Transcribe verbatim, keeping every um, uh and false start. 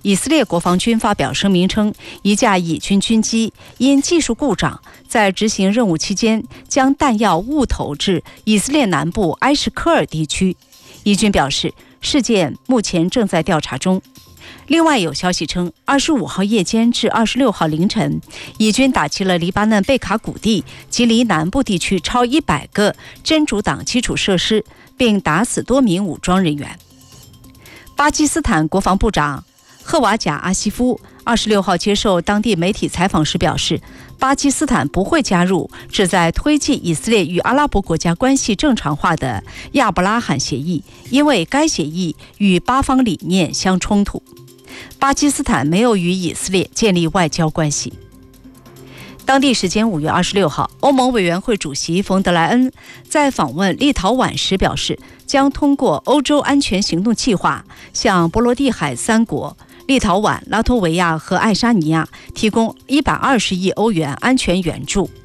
以色列国防军发表声明称，一架以军军机因技术故障，在执行任务期间将弹药误投至以色列南部埃什科尔地区。以军表示，事件目前正在调查中。另外有消息称，二十五号夜间至二十六号凌晨，以军打击了黎巴嫩贝卡谷地及离南部地区超一百个真主党基础设施，并打死多名武装人员。巴基斯坦国防部长赫瓦贾阿西夫二十六号接受当地媒体采访时表示，巴基斯坦不会加入旨在推进以色列与阿拉伯国家关系正常化的亚伯拉罕协议，因为该协议与巴方理念相冲突。巴基斯坦没有与以色列建立外交关系。当地时间五月二十六号，欧盟委员会主席冯德莱恩在访问立陶宛时表示，将通过欧洲安全行动计划向波罗的海三国立陶宛、拉脱维亚和爱沙尼亚提供一百二十亿欧元安全援助。